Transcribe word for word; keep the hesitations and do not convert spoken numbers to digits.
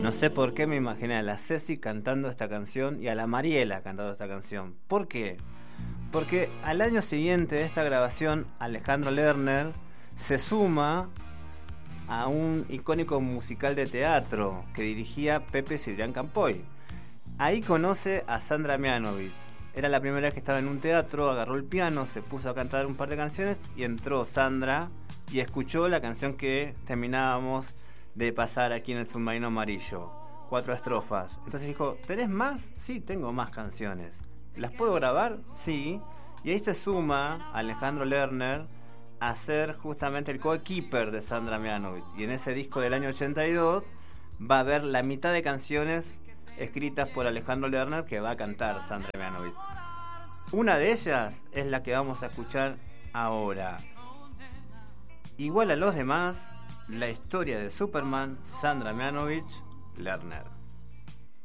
No sé por qué me imaginé a la Ceci cantando esta canción y a la Mariela cantando esta canción. ¿Por qué? Porque al año siguiente de esta grabación, Alejandro Lerner se suma a un icónico musical de teatro que dirigía Pepe Cibrián Campoy. Ahí conoce a Sandra Mianovich. Era la primera vez que estaba en un teatro, agarró el piano, se puso a cantar un par de canciones y entró Sandra y escuchó la canción que terminábamos de pasar aquí en el Submarino Amarillo. Cuatro estrofas. Entonces dijo, ¿tenés más? Sí, tengo más canciones. ¿Las puedo grabar? Sí. Y ahí se suma Alejandro Lerner a ser justamente el co-keeper de Sandra Mianovich. Y en ese disco del año ochenta y dos va a haber la mitad de canciones escritas por Alejandro Lerner que va a cantar Sandra Mianovich. Una de ellas es la que vamos a escuchar ahora. Igual a los demás, la historia de Superman, Sandra Mianovich, Lerner.